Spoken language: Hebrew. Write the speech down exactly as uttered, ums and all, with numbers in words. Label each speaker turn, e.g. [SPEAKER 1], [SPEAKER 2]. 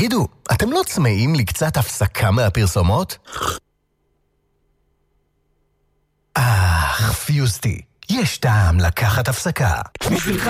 [SPEAKER 1] תגידו, אתם לא צמאים לי קצת הפסקה מהפרסומות? אך, פיוסטי, יש טעם לקחת הפסקה. בשבילך